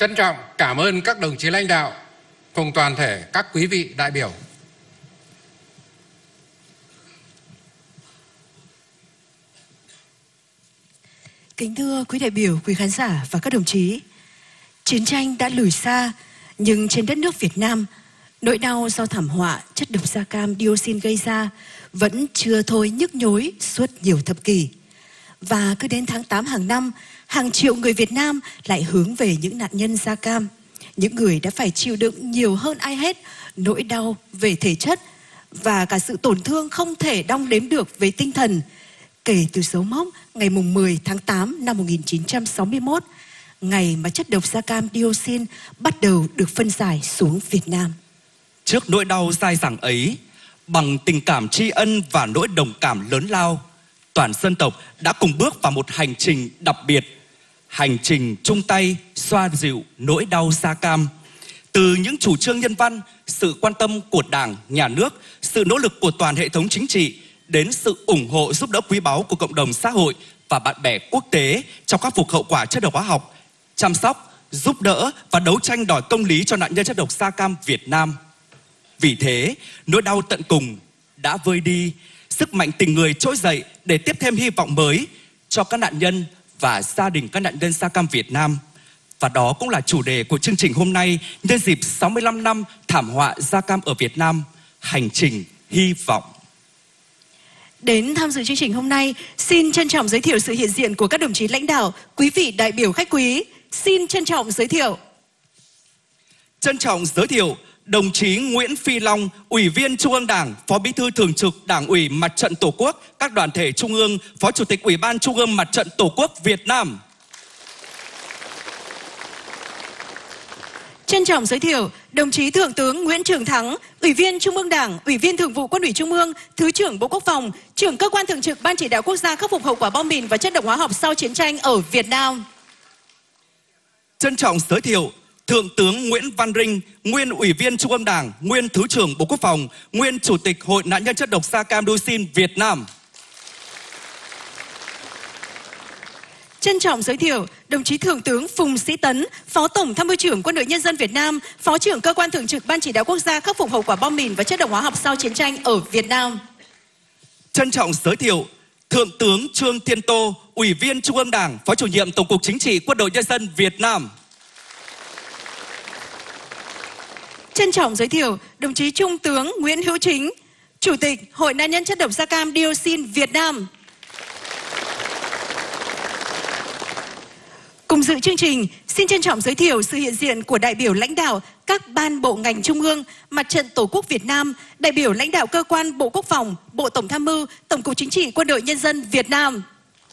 Trân trọng cảm ơn các đồng chí lãnh đạo cùng toàn thể các quý vị đại biểu. Kính thưa quý đại biểu, quý khán giả và các đồng chí, chiến tranh đã lùi xa, nhưng trên đất nước Việt Nam, nỗi đau do thảm họa chất độc da cam dioxin gây ra vẫn chưa thôi nhức nhối suốt nhiều thập kỷ. Và cứ đến tháng 8 hàng năm, hàng triệu người Việt Nam lại hướng về những nạn nhân da cam, những người đã phải chịu đựng nhiều hơn ai hết nỗi đau về thể chất và cả sự tổn thương không thể đong đếm được về tinh thần, kể từ dấu mốc ngày 10 tháng 8 năm 1961, ngày mà chất độc da cam dioxin bắt đầu được phân giải xuống Việt Nam. Trước nỗi đau dai dẳng ấy, bằng tình cảm tri ân và nỗi đồng cảm lớn lao, toàn dân tộc đã cùng bước vào một hành trình đặc biệt, hành trình chung tay xoa dịu nỗi đau da cam. Từ những chủ trương nhân văn, sự quan tâm của Đảng, Nhà nước, sự nỗ lực của toàn hệ thống chính trị, đến sự ủng hộ giúp đỡ quý báu của cộng đồng xã hội và bạn bè quốc tế trong khắc phục hậu quả chất độc hóa học, chăm sóc, giúp đỡ và đấu tranh đòi công lý cho nạn nhân chất độc da cam Việt Nam. Vì thế, nỗi đau tận cùng đã vơi đi, sức mạnh tình người trỗi dậy để tiếp thêm hy vọng mới cho các nạn nhân và gia đình các nạn nhân da cam Việt Nam. Và đó cũng là chủ đề của chương trình hôm nay nhân dịp 65 năm thảm họa da cam ở Việt Nam, hành trình hy vọng. Đến tham dự chương trình hôm nay, xin trân trọng giới thiệu sự hiện diện của các đồng chí lãnh đạo, quý vị đại biểu khách quý. Xin trân trọng giới thiệu. Trân trọng giới thiệu đồng chí Nguyễn Phi Long, Ủy viên Trung ương Đảng, Phó Bí thư Thường trực Đảng ủy Mặt trận Tổ quốc các đoàn thể Trung ương, Phó Chủ tịch Ủy ban Trung ương Mặt trận Tổ quốc Việt Nam. Trân trọng giới thiệu đồng chí Thượng tướng Nguyễn Trường Thắng, Ủy viên Trung ương Đảng, Ủy viên Thường vụ Quân ủy Trung ương, Thứ trưởng Bộ Quốc phòng, Trưởng Cơ quan Thường trực Ban Chỉ đạo Quốc gia khắc phục hậu quả bom mìn và chất độc hóa học sau chiến tranh ở Việt Nam. Trân trọng giới thiệu Thượng tướng Nguyễn Văn Rinh, nguyên Ủy viên Trung ương Đảng, nguyên Thứ trưởng Bộ Quốc phòng, nguyên Chủ tịch Hội nạn nhân chất độc da cam dioxin Việt Nam. Trân trọng giới thiệu đồng chí Thượng tướng Phùng Sĩ Tấn, Phó Tổng Tham mưu trưởng Quân đội Nhân dân Việt Nam, Phó trưởng Cơ quan Thường trực Ban Chỉ đạo Quốc gia khắc phục hậu quả bom mìn và chất độc hóa học sau chiến tranh ở Việt Nam. Trân trọng giới thiệu Thượng tướng Trương Thiên Tô, Ủy viên Trung ương Đảng, Phó Chủ nhiệm Tổng cục Chính trị Quân đội Nhân dân Việt Nam. Trân trọng giới thiệu đồng chí Trung tướng Nguyễn Hữu Chính, Chủ tịch Hội nạn nhân chất độc da cam dioxin Việt Nam. Cùng dự chương trình, xin trân trọng giới thiệu sự hiện diện của đại biểu lãnh đạo các ban bộ ngành Trung ương, Mặt trận Tổ quốc Việt Nam, đại biểu lãnh đạo cơ quan Bộ Quốc phòng, Bộ Tổng tham mưu, Tổng cục Chính trị Quân đội Nhân dân Việt Nam.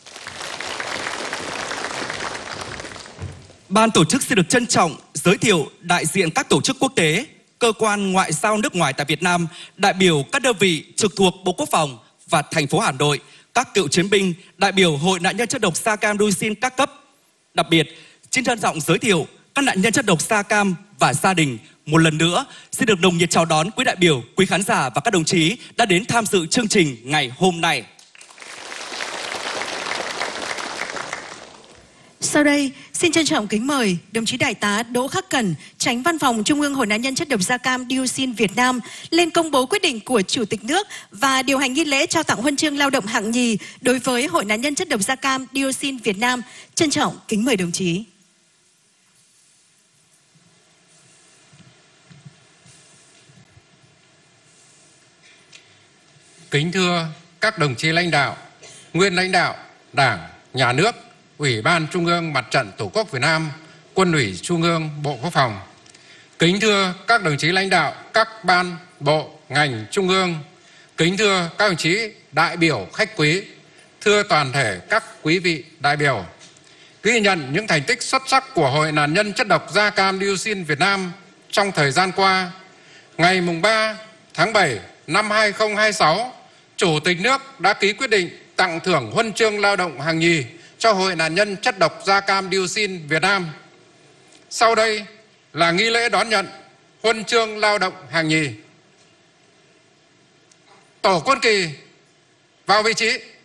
Ban tổ chức xin được trân trọng giới thiệu đại diện các tổ chức quốc tế, cơ quan ngoại giao nước ngoài tại Việt Nam, đại biểu các đơn vị trực thuộc Bộ Quốc phòng và thành phố Hà Nội, các cựu chiến binh, đại biểu Hội nạn nhân chất độc da cam dioxin các cấp. Đặc biệt, xin trân trọng giới thiệu các nạn nhân chất độc da cam và gia đình. Một lần nữa, xin được nồng nhiệt chào đón quý đại biểu, quý khán giả và các đồng chí đã đến tham dự chương trình ngày hôm nay. Sau đây, xin trân trọng kính mời đồng chí Đại tá Đỗ Khắc Cẩn, Chánh Văn phòng Trung ương Hội nạn nhân chất độc da cam dioxin Việt Nam lên công bố quyết định của Chủ tịch nước và điều hành nghi lễ trao tặng huân chương lao động hạng nhì đối với Hội nạn nhân chất độc da cam dioxin Việt Nam. Trân trọng kính mời đồng chí. Kính thưa các đồng chí lãnh đạo, nguyên lãnh đạo Đảng, Nhà nước, Ủy ban Trung ương Mặt trận Tổ quốc Việt Nam, Quân ủy Trung ương, Bộ Quốc phòng. Kính thưa các đồng chí lãnh đạo các ban, bộ, ngành Trung ương. Kính thưa các đồng chí đại biểu khách quý. Thưa toàn thể các quý vị đại biểu. Ghi nhận những thành tích xuất sắc của Hội nạn nhân chất độc da cam dioxin Việt Nam trong thời gian qua, ngày 3 tháng 7 năm 2026, Chủ tịch nước đã ký quyết định tặng thưởng huân chương lao động hạng nhì cho Hội nạn nhân chất độc da cam dioxin Việt Nam. Sau đây là nghi lễ đón nhận huân chương lao động hạng nhì. Tổ quân kỳ vào vị trí.